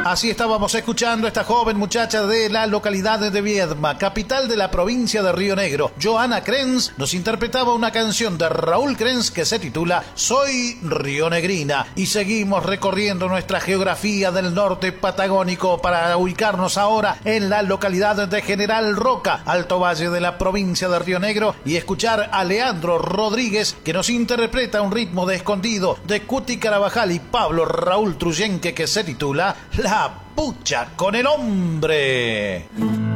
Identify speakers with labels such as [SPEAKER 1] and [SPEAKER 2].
[SPEAKER 1] Así estábamos escuchando a esta joven muchacha de la localidad de Viedma, capital de la provincia de Río Negro. Joana Krenz nos interpretaba una canción de Raúl Krenz que se titula Soy rionegrina. Y seguimos recorriendo nuestra geografía del norte patagónico para ubicarnos ahora en la localidad de General Roca, Alto Valle de la provincia de Río Negro, y escuchar a Leandro Rodríguez que nos interpreta un ritmo de Escondido de Cuti Carabajal y Pablo Raúl Truyenque que se titula La Pucha con el Hombre.